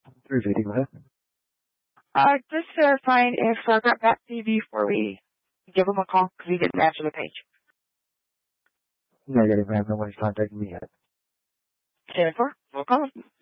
350, go ahead. Just verifying if Grab got TV before we give him a call because he didn't answer the page. Negative, ma'am. Nobody's contacted me yet. 10-4, we'll call him.